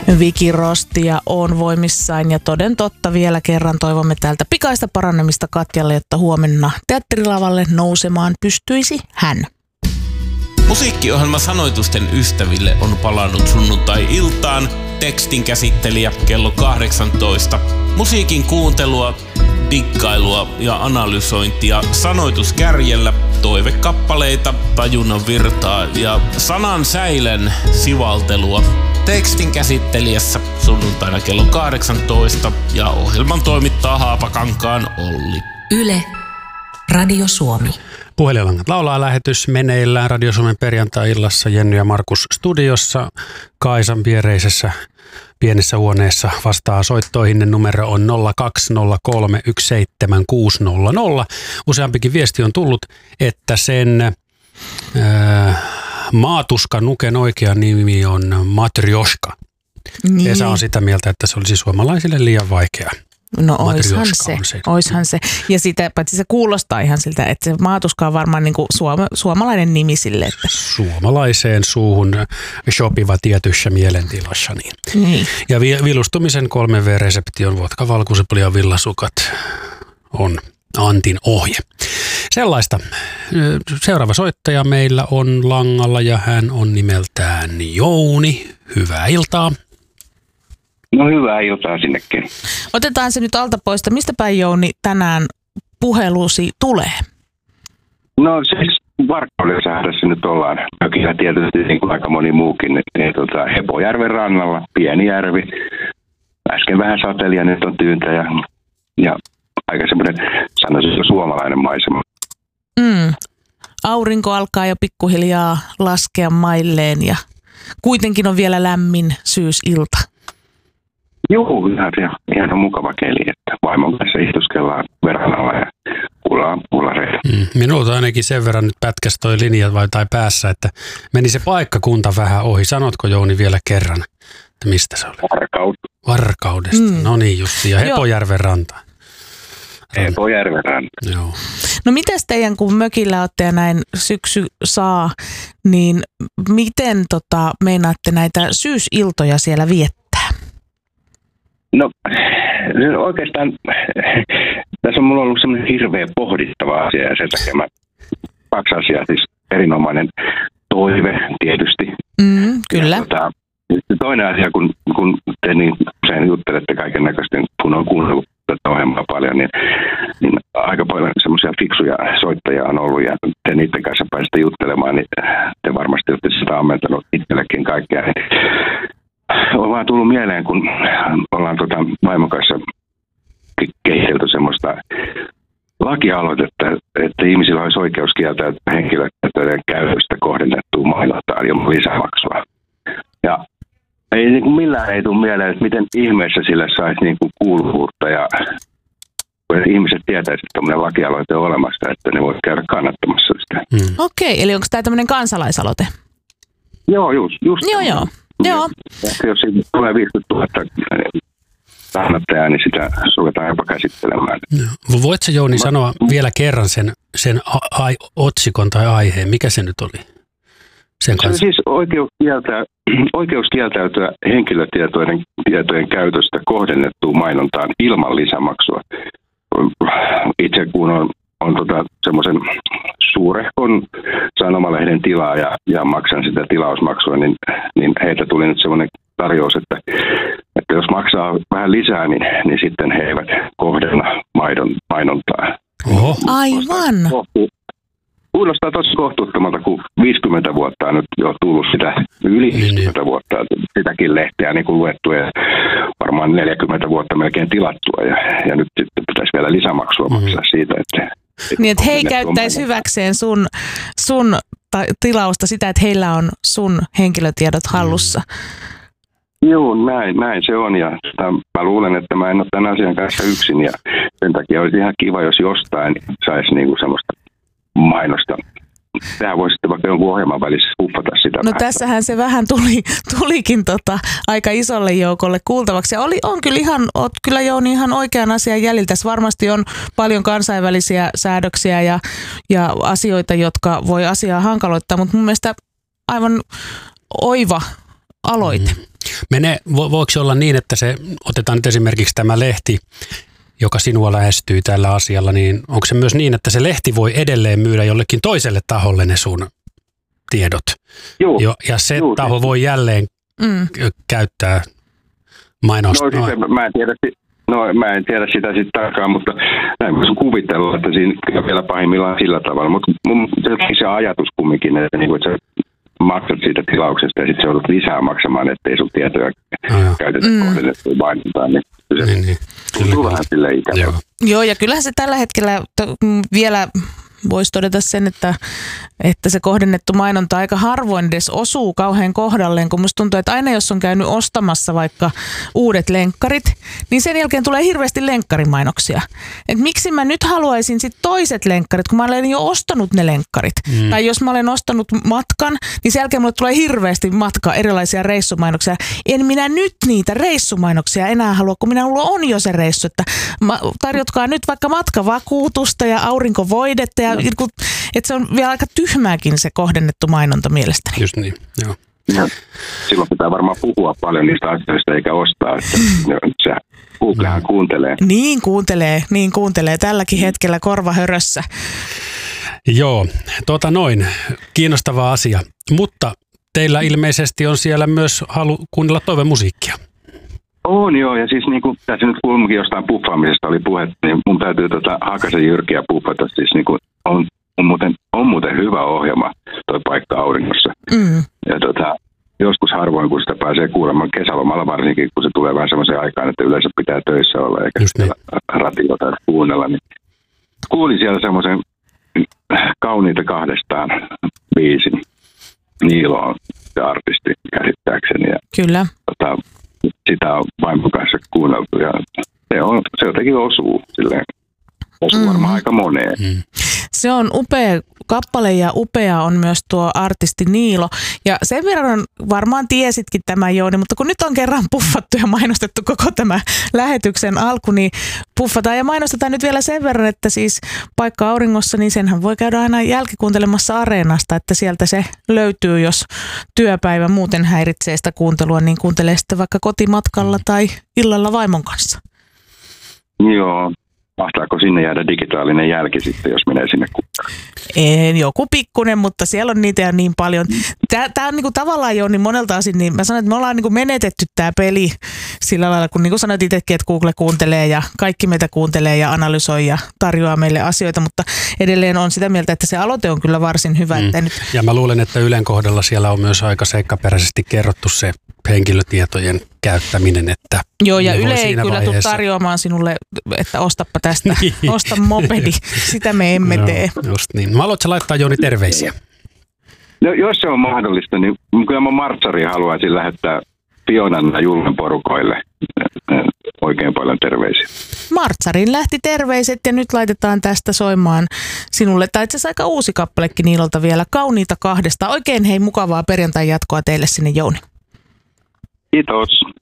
Vikirostia on voimissaan ja toden totta vielä kerran toivomme täältä pikaista paranemista Katjalle, jotta huomenna teatterilavalle nousemaan pystyisi hän. Musiikkiohjelma Sanoitusten ystäville on palannut sunnuntai-iltaan. Tekstin käsittelijä kello 18. Musiikin kuuntelua, dikkailua ja analysointia sanoituskärjellä, toivekappaleita, tajunnan virtaa ja sanan säilen sivaltelua. Tekstin käsittelijässä sunnuntaina kello 18 ja ohjelman toimittaa Haapakankaan Olli. Yle, Radio Suomi. Puhelinlangat laulaa -lähetys meneillään Radio Suomen perjantai-illassa. Jenny ja Markus studiossa. Kaisan viereisessä pienessä huoneessa vastaa soittoihin. Numero on 0203176600. Useampikin viesti on tullut, että sen maatuskan oikea nimi on Matrioshka. Niin. Esa on sitä mieltä, että se olisi suomalaisille liian vaikea. No oishan se. Ja sitä, paitsi se kuulostaa ihan siltä, että se maatuska on varmaan niin kuin suomalainen nimi sille. Että suomalaiseen suuhun sopiva tietyssä mielentilassa. Niin. Ja vilustumisen 3V-resepti on vodka, valkusepuli ja villasukat on Antin ohje. Sellaista. Seuraava soittaja meillä on langalla ja hän on nimeltään Jouni. Hyvää iltaa. No hyvää iltaa sinnekin. Otetaan se nyt alta pois. Mistä päin, Jouni, tänään puhelusi tulee? No siis Varkaudessa nyt ollaan. Mökillä tietysti niin kuin aika moni muukin. Hepojärven rannalla, pieni järvi. Äsken vähän sateli ja nyt on tyyntä ja aika semmoinen, sanoisin, suomalainen maisema. Aurinko alkaa jo pikkuhiljaa laskea mailleen ja kuitenkin on vielä lämmin syysilta. Joo, ihan mukava keli, että vaimon kanssa istuskellaan verrannalla ja kuullaan pullareita. Minulta ainakin sen verran nyt pätkäsi toi linja tai päässä, että meni se paikkakunta vähän ohi. Sanotko, Jouni, vielä kerran, että mistä se oli? Varkaudesta. No niin just, ja Hepojärven ranta. Hepojärven ranta. Joo. No mitäs teidän, kun mökillä olette ja näin syksy saa, niin miten meinaatte näitä syysiltoja siellä viettää? No oikeastaan tässä on mulla ollut semmoinen hirveä pohdittava asia ja sen takia kaksi asiaa, siis erinomainen toive tietysti. Kyllä. Ja, toinen asia, kun te niin usein juttelette kaiken näköistä, kun on kuunnellut tätä ohjelmaa paljon, niin aika paljon semmoisia fiksuja soittajia on ollut ja te niiden kanssa pääsitte juttelemaan, niin te varmasti olette sitä ammentanut itsellekin kaikkea. On vaan tullut mieleen, kun ollaan vaimon kanssa kehitelty semmoista lakialoitetta, että ihmisillä olisi oikeus kieltää henkilötietojen käytöstä kohdennettua mainontaan ilman lisämaksua. Ja ei niin kuin millään ei tule mieleen, että miten ihmeessä sille saisi niin kuin kuuluvuutta ja ihmiset tietäisivät, että tämmöinen lakialoite on olemassa, että ne voisi käydä kannattamassa sitä. Okei, eli onko tämä tämmöinen kansalaisaloite? Joo, just. Joo. Jos siitä tulee 50 000 kannattajaa, niin sitä ruvetaan jopa käsittelemään. Voitko, Jouni, sanoa vielä kerran sen otsikon tai aiheen? Mikä se nyt oli? Se on siis oikeus kieltäytyä henkilötietojen käytöstä kohdennettuun mainontaan ilman lisämaksua. Itse kun on semmoisen suurehkon sanomalehden tilaa ja maksan sitä tilausmaksua, niin heiltä tuli nyt semmoinen tarjous, että jos maksaa vähän lisää, niin sitten he eivät kohdenna mainontaa. Oho. Aivan. Kuulostaa tosi kohtuuttomalta, kun 50 vuotta on nyt jo tullut sitä, yli 50 vuotta sitäkin lehteä niin kuin luettu ja varmaan 40 vuotta melkein tilattua ja nyt sitten pitäisi vielä lisämaksua maksaa siitä, että niin, että he ei käyttäisi hyväkseen sun tilausta sitä, että heillä on sun henkilötiedot hallussa. Joo, näin se on ja mä luulen, että mä en ole tämän asian kanssa yksin ja sen takia olisi ihan kiva, jos jostain saisi niinku semmoista mainosta. Tähän voisi sitten vaikka jonkun ohjelman välissä puffata sitä. No tässähän se vähän tulikin aika isolle joukolle kuultavaksi. Ja on kyllä oot kyllä, Jouni, ihan oikean asian jäljiltä. Tässä varmasti on paljon kansainvälisiä säädöksiä ja asioita, jotka voi asiaa hankaloittaa, mutta mun mielestä aivan oiva aloite. Voiko se olla niin, että se otetaan nyt esimerkiksi tämä lehti, joka sinua lähestyy tällä asialla, niin onko se myös niin, että se lehti voi edelleen myydä jollekin toiselle taholle ne sun tiedot? Ja se taho voi jälleen käyttää mainosta. No siis mä en tiedä sitä sitten tarkkaan, mutta näin voisin kuvitella, että siinä vielä pahimmillaan sillä tavalla. Mutta se ajatus kumminkin, että sä maksat siitä tilauksesta ja sitten se joudut lisää maksamaan, ettei sun tietoja käytetä kohdennettua mainontaan. Niin. Tuntuu vähän silleen ikävä. Joo, ja kyllähän se tällä hetkellä vielä voisi todeta sen, että se kohdennettu mainonta aika harvoin edes osuu kauhean kohdalleen, kun musta tuntuu, että aina jos on käynyt ostamassa vaikka uudet lenkkarit, niin sen jälkeen tulee hirveästi lenkkarimainoksia. Et miksi mä nyt haluaisin sitten toiset lenkkarit, kun mä olen jo ostanut ne lenkkarit. Tai jos mä olen ostanut matkan, niin sen jälkeen mulle tulee hirveästi erilaisia reissumainoksia. En minä nyt niitä reissumainoksia enää halua, kun minulla on jo se reissu. Että tarjotkaa nyt vaikka matkavakuutusta ja aurinkovoidetta ja että se on vielä aika tyhmääkin se kohdennettu mainonta mielestäni. Just niin, joo. Ja silloin pitää varmaan puhua paljon niistä asioista eikä ostaa. Että se Googlehan kuuntelee. Niin kuuntelee tälläkin hetkellä korvahörössä. Joo, kiinnostava asia. Mutta teillä ilmeisesti on siellä myös halu kuunnella toivemusiikkia. On joo, ja siis niin kuin tässä nyt kuulunkin jostain puffaamisesta oli puhetta, niin mun täytyy Hakasen Jyrkiä puffata. Siis niin kuin on muuten hyvä ohjelma toi Paikka auringossa. Ja joskus harvoin, kun sitä pääsee kuulemaan kesälomalla varsinkin, kun se tulee vähän semmoiseen aikaan, että yleensä pitää töissä olla eikä ratiota kuunnella, niin kuulin siellä semmoisen Kauniita kahdestaan biisin. Niilo on se artisti käsittääkseni. Ja kyllä. Sitä on vaimon kanssa kuunneltu ja se jotenkin osuu silleen. Osuu varmaan aika moneen. Se on upea kappale ja upea on myös tuo artisti Niilo. Ja sen verran varmaan tiesitkin tämän, Jouni, mutta kun nyt on kerran puffattu ja mainostettu koko tämä lähetyksen alku, niin puffataan ja mainostetaan nyt vielä sen verran, että siis Paikka auringossa, niin senhän voi käydä aina jälkikuuntelemassa Areenasta, että sieltä se löytyy, jos työpäivä muuten häiritsee sitä kuuntelua, niin kuuntelee sitten vaikka kotimatkalla tai illalla vaimon kanssa. Joo. Mahtaako sinne jäädä digitaalinen jälki sitten, jos menee sinne kukkaan? Joku pikkunen, mutta siellä on niitä ja niin paljon. Tämä on niinku tavallaan jo niin monelta osin, niin mä sanon, että me ollaan niinku menetetty tämä peli sillä lailla, kun niinku sanoit itsekin, että Google kuuntelee ja kaikki meitä kuuntelee ja analysoi ja tarjoaa meille asioita, mutta edelleen on sitä mieltä, että se aloite on kyllä varsin hyvä. Että nyt... Ja mä luulen, että Ylen kohdalla siellä on myös aika seikkaperäisesti kerrottu se henkilötietojen käyttäminen, että joo, ja Yle ei kyllä tule tarjoamaan sinulle, että ostappa tästä, osta mopedi. Sitä me emme tee. Just niin. Haluatko laittaa, Jouni, terveisiä? No, jos se on mahdollista, niin kyllä mä Martsaria haluaisin lähettää Fionan ja Julmen porukoille oikein paljon terveisiä. Martsarin lähti terveiset ja nyt laitetaan tästä soimaan sinulle. Tai itse asiassa aika uusi kappalekin Niilolta vielä. Kauniita kahdesta. Oikein mukavaa perjantai jatkoa teille sinne, Jouni. Kiitos.